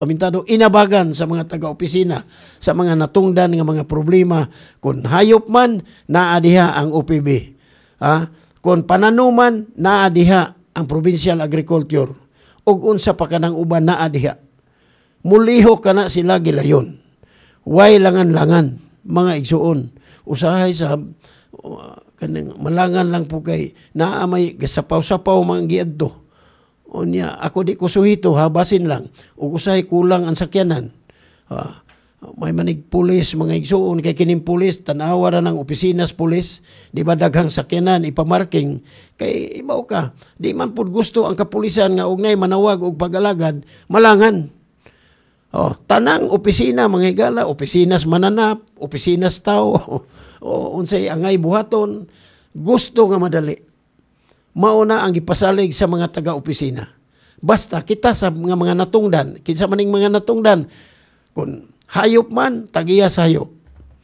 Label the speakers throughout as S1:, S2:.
S1: pamintado inabagan sa mga taga-opisina sa mga natungdan nga mga problema kung hayop man naa diha ang OPB. Kung pananuman naa diha ang Provincial Agriculture ug unsa pa kanang uban naa diha. Mulihok kana sila gilayon. Way langan-langan mga igsuon. Usahay sa kanang malangan lang po kay naa may gasapaw-sapaw mga giadto. Unya, ako di ko suhito, habasin lang. Ug usahay kulang ang sakyanan. May manig pulis, mga igsuon, kay kining pulis, tanawa ra ng opisina's pulis, di ba daghang sakyanan, ipamarking, kay ibaw ka. Di man pud gusto ang kapulisan nga ugnay manawag og pag-alagad, malangan. Tanang opisina, mga higala, opisina's mananap, opisina's tao, unsay angay buhaton, gusto nga madali. Mauna ang ipasalig sa mga taga-opisina. Basta kita sa mga natungdan, kinsa maning mga natungdan, kung hayop man, tagiya sa hayop.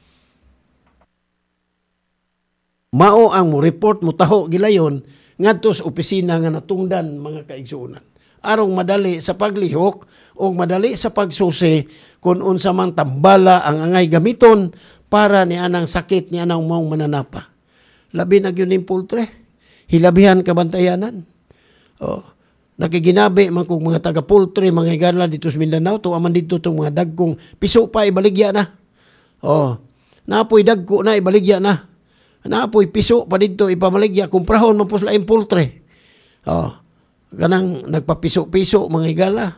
S1: Mao ang mo report mo taho gilayon ngadto sa opisina nga natungdan mga kaigsuonan. Arong madali sa paglihok o madali sa pagsusi kung unsa man tambala ang angay gamiton para ni anang sakit ni anang maong mananapa. Labi na gyud ning poultry. Hilabihan kabantayanan. Nakiginabi man kong mga taga-poultry, mga higala dito sa Mindanao, to aman dito itong mga dagkong piso pa, ibaligya na. Naapoy dagko na, ibaligya na. Naapoy piso pa dito, ipamaligya, kumprahon man po sila yung poultry. Kanang nagpapiso-piso, mga higala.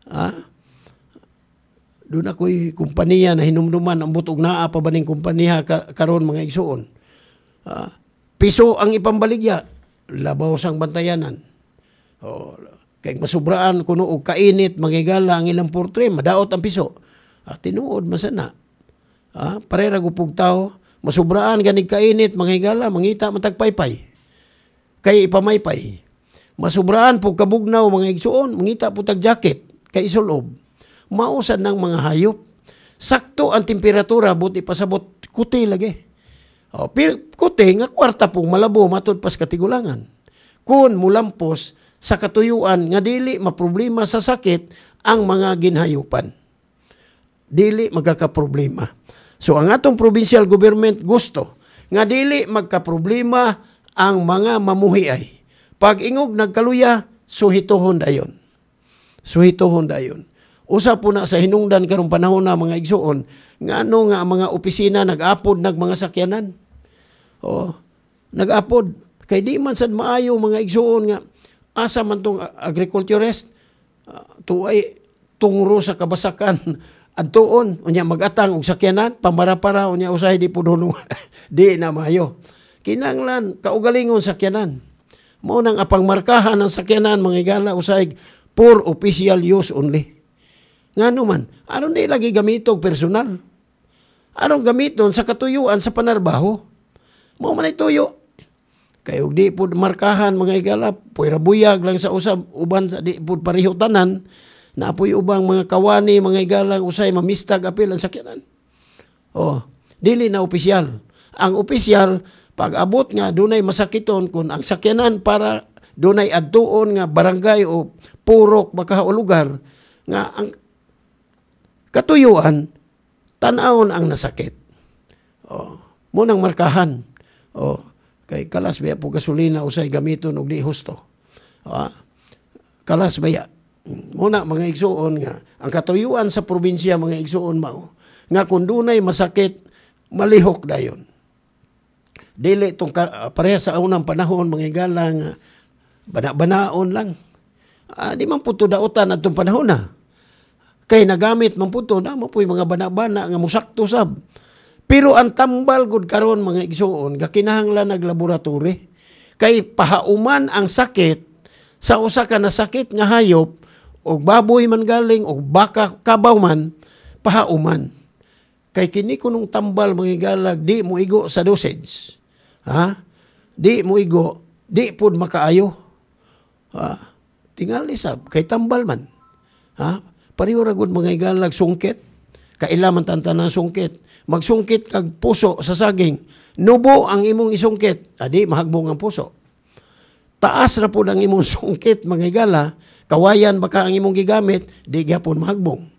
S1: Doon ako'y kumpanya na hinumduman, ang butog naa pa ba ning kumpanya karon mga igsuon. Piso ang ipambaligya. Labaw sang bantayanan. Kaya masubraan kuno og kainit, magigala ang ilang poultry, madaot ang piso. Tinuod masana. Parera gupog tao, masubraan ganig kainit, magigala, mangita matagpaypay. Kay ipamaypay. Masubraan po kabugnaw mga igsuon, mangita po tag jacket, kay isulob. Mausan ng mga hayop. Sakto ang temperatura, buti pasabot, kuti lagi. Pero kuti nga kwarta pong malabo matod pas katigulangan. Kung mulampos sa katuyuan nga dili maproblema sa sakit ang mga ginhayupan. Dili magkakaproblema. So ang atong provincial government gusto nga dili magkaproblema ang mga mamuhiay. Pag ingog nagkaluya, suhitohon dayon. Suhitohon dayon. Usa po na sa hinungdan karong panahon na mga igsuon, nga ano nga mga opisina nag-apod mga sakyanan. Nag-apod. Kay di man sad maayo mga igsuon nga asa man tong agriculturist tuay tungro sa kabasakan adtuon unya magatang og sakyanan pamara-para unya usahay di pud hunong di na maayo. Kinahanglan kaugalingon sakyanan. Mao nang apang markahan ng sakyanan mga higala usahay for official use only. Ngano man, aron di lagi gamitog personal. Aron gamiton sa katuyuan sa panarbaho. Mao man ay tuyo. Kay og di pud markahan mga higala, puy rabuyag lang sa usab uban sa di pud pareho tanan, naapoy ubang mga kawani mga higala usay mamistag apil ang sakyanan. Dili na opisyal. Ang opisyal pag abot nga dunay masakiton kun ang sakyanan para dunay adtuon nga barangay o purok baka o lugar nga ang katuyuan, tanawon ang nasakit. Munang markahan. Kay kalas baya po gasolina usay gamiton og di husto. Kalas baya. Muna mga igsuon nga, ang katuyuan sa probinsya mga igsuon mao, nga kung dunay masakit, malihok dayon. Dili itong pareha sa unang panahon, mga igalang, bana-banaon lang. Di man po ito daotan at itong panahon na. Kay nagamit man po ito, naman po yung mga bana-bana nga musakto sab. Pero ang tambal gud karon mga igsuon, gakinahanglan naglaboratory. Kay pahauman ang sakit sa usa ka nasakit nga hayop, o baboy man galing, o baka kabaw man, pahauman. Kay kini kunong tambal mga igalag, di mo igo sa dosage. Di mo igo, di pud makaayo. Tingali sab, kay tambal man. Pariho ra gud mga igalag sungkit. Kailaman tantanan sungkit. Magsungkit kag puso sa saging. Nubo ang imong isungkit. Di mahagbong ang puso. Taas ra pud ang imong sungkit mga higala. Kawayan baka ang imong gigamit, di gyapon mahagbong.